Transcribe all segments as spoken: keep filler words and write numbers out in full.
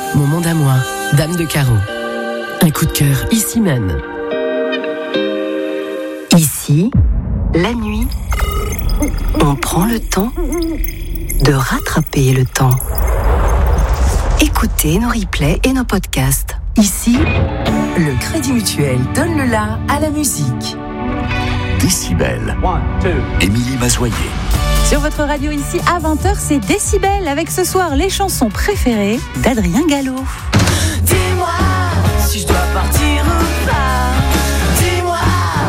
Mon monde à moi, Dame de Carreau. Un coup de cœur ici même. Ici, la nuit, on prend le temps de rattraper le temps. Écoutez nos replays et nos podcasts. Ici, le Crédit Mutuel donne le la à la musique. Décibel. Émilie Mazoyer. Sur votre radio ici à vingt heures, c'est Décibel avec ce soir les chansons préférées d'Adrien Gallo. Dis-moi si je dois partir ou pas. Dis-moi.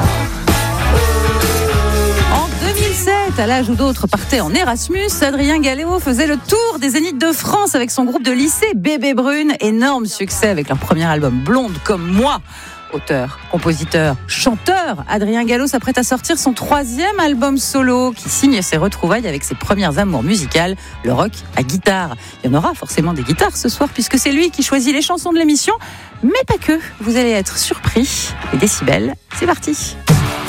En deux mille sept, à l'âge où d'autres partaient en Erasmus, Adrien Gallo faisait le tour des Zéniths de France avec son groupe de lycée Bébé Brune. Énorme succès avec leur premier album Blonde comme moi. Auteur, compositeur, chanteur, Adrien Gallo s'apprête à sortir son troisième album solo qui signe ses retrouvailles avec ses premières amours musicales, le rock à guitare. Il y en aura forcément des guitares ce soir puisque c'est lui qui choisit les chansons de l'émission, mais pas que. Vous allez être surpris. Les décibels, c'est parti.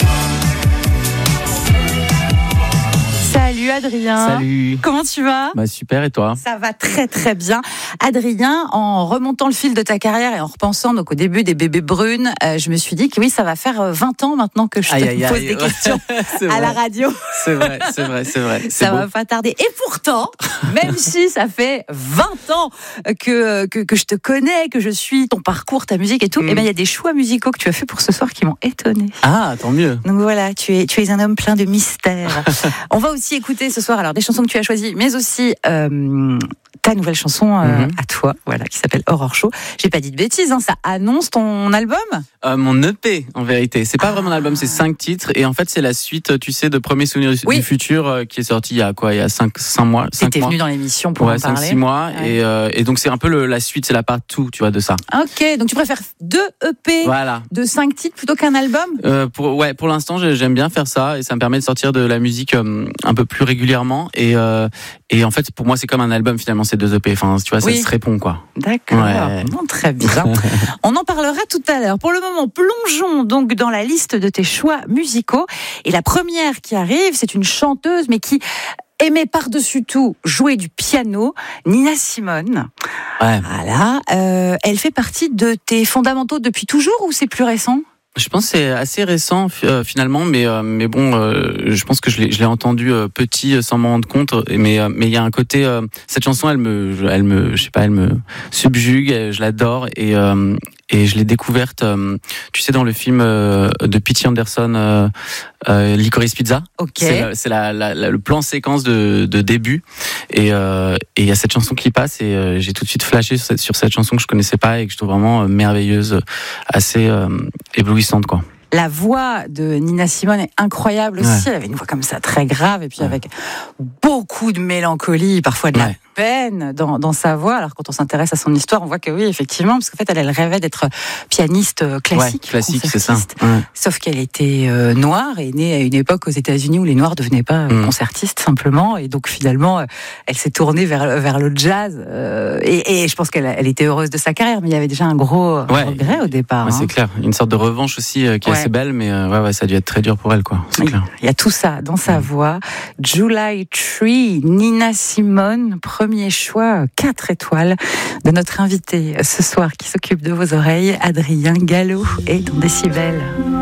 Salut Adrien. Salut. Comment tu vas ? Bah super, et toi ? Ça va très très bien. Adrien, en remontant le fil de ta carrière et en repensant donc au début des Bébés Brunes, euh, je me suis dit que oui, ça va faire vingt ans maintenant que je te aïe, aïe, pose aïe, des ouais. questions C'est à vrai. la radio. C'est vrai, c'est vrai, c'est vrai. C'est Ça beau. va pas tarder. Et pourtant, même si ça fait vingt ans que, que, que je te connais, que je suis ton parcours, ta musique et tout, Mm. eh ben, il y a des choix musicaux que tu as fait pour ce soir qui m'ont étonnée. Ah, tant mieux. Donc voilà, tu es, tu es un homme plein de mystères. On va aussi écouter ce soir alors des chansons que tu as choisies, mais aussi euh, ta nouvelle chanson euh, Mhm. à toi, voilà, qui s'appelle Aurore Show. J'ai pas dit de bêtises, hein, ça annonce ton album. Euh, mon E P, en vérité. C'est pas vraiment un album, c'est cinq titres. Et en fait, c'est la suite, tu sais, de Premier Souvenir du, Oui. du Futur, euh, qui est sorti il y a quoi ? Il y a cinq mois. cinq T'étais mois. venu dans l'émission pour Ouais, en cinq parler. six mois. Ouais. Et, euh, et donc, c'est un peu le, la suite, c'est la part tout, tu vois, de ça. Ok, donc tu préfères deux E P Voilà. de cinq titres plutôt qu'un album ? Euh, pour, ouais, pour l'instant, j'ai- j'aime bien faire ça et ça me permet de sortir de la musique euh, un peu plus régulièrement. Et, euh, et en fait, pour moi, c'est comme un album finalement, ces deux E P. Enfin, tu vois, ça Oui. se répond, quoi. D'accord, Ouais. bon, très bien. On en parlera tout à l'heure. Pour le moment, plongeons donc dans la liste de tes choix musicaux. Et la première qui arrive, c'est une chanteuse, mais qui aimait par-dessus tout jouer du piano, Nina Simone. Ouais. Voilà. Euh, elle fait partie de tes fondamentaux depuis toujours ou c'est plus récent ? Je pense que c'est assez récent euh, finalement, mais euh, mais bon, euh, je pense que je l'ai je l'ai entendu euh, petit euh, sans m'en rendre compte. Mais euh, mais il y a un côté, euh, cette chanson, elle me elle me je sais pas, elle me subjugue. euh, Je l'adore et euh, et je l'ai découverte, euh, tu sais, dans le film euh, de P T Anderson, euh, euh, Licorice Pizza. Ok. C'est, la- c'est la, la, la- le plan séquence de, de début et euh, et il y a cette chanson qui passe et euh, j'ai tout de suite flashé sur cette, sur cette chanson que je connaissais pas et que je trouve vraiment euh, merveilleuse, assez euh, éblouissante, quoi. La voix de Nina Simone est incroyable aussi. Ouais. Elle avait une voix comme ça très grave et puis Ouais. avec beaucoup de mélancolie, parfois de la Ouais. peine dans, dans sa voix. Alors quand on s'intéresse à son histoire, on voit que oui, effectivement, parce qu'en fait, elle, elle rêvait d'être pianiste euh, classique, Ouais, classique, c'est ça. concertiste. Ouais. Sauf qu'elle était euh, noire et née à une époque aux États-Unis où les noirs devenaient pas euh, Mm. concertistes simplement. Et donc finalement, euh, elle s'est tournée vers vers le jazz. euh, et, et je pense qu'elle elle était heureuse de sa carrière, mais il y avait déjà un gros Ouais. regret au départ. Ouais, hein. c'est clair. Une sorte de revanche aussi euh, qui est Ouais. assez belle, mais euh, ouais, ouais, ça a dû être très dur pour elle, quoi. C'est Oui, clair. il y a tout ça dans sa voix. July Tree, Nina Simone, premier choix, quatre étoiles de notre invité ce soir qui s'occupe de vos oreilles, Adrien Gallo et dans Décibel.